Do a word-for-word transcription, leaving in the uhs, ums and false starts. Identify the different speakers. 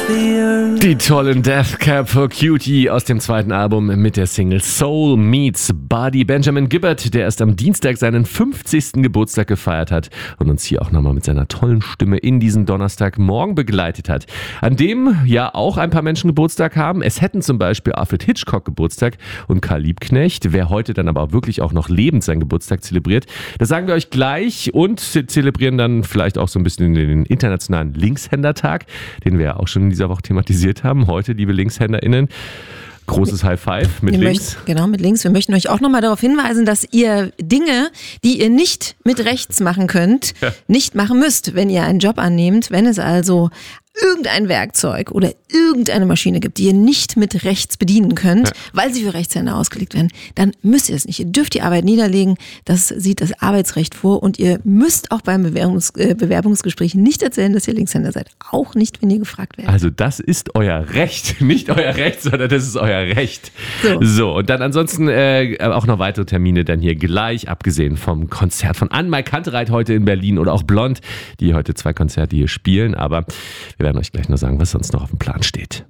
Speaker 1: atmosphere.
Speaker 2: Die tollen Death Cab for Cutie aus dem zweiten Album mit der Single Soul Meets Body. Benjamin Gibbard, der erst am Dienstag seinen fünfzigsten Geburtstag gefeiert hat und uns hier auch nochmal mit seiner tollen Stimme in diesen Donnerstagmorgen begleitet hat. An dem ja auch ein paar Menschen Geburtstag haben. Es hätten zum Beispiel Alfred Hitchcock Geburtstag und Karl Liebknecht. Wer heute dann aber wirklich auch noch lebend seinen Geburtstag zelebriert, das sagen wir euch gleich und zelebrieren dann vielleicht auch so ein bisschen den internationalen Linkshändertag, den wir ja auch schon in dieser Woche thematisiert haben. Heute, liebe LinkshänderInnen, großes High Five mit
Speaker 3: Wir
Speaker 2: links.
Speaker 3: Möchten, genau, mit links. Wir möchten euch auch nochmal darauf hinweisen, dass ihr Dinge, die ihr nicht mit rechts machen könnt, ja. nicht machen müsst, wenn ihr einen Job annehmt. Wenn es also irgendein Werkzeug oder irgendeine Maschine gibt, die ihr nicht mit rechts bedienen könnt, ja. weil sie für Rechtshänder ausgelegt werden, dann müsst ihr es nicht. Ihr dürft die Arbeit niederlegen, das sieht das Arbeitsrecht vor und ihr müsst auch beim Bewerbungs- äh, Bewerbungsgespräch nicht erzählen, dass ihr Linkshänder seid. Auch nicht, wenn ihr gefragt werdet.
Speaker 2: Also das ist euer Recht, nicht euer Recht, sondern das ist euer Recht. So, so und dann ansonsten äh, auch noch weitere Termine dann hier gleich, abgesehen vom Konzert von Anne-Mai Kantereit heute in Berlin oder auch Blond, die heute zwei Konzerte hier spielen, aber wir werden euch gleich noch sagen, was sonst noch auf dem Plan steht.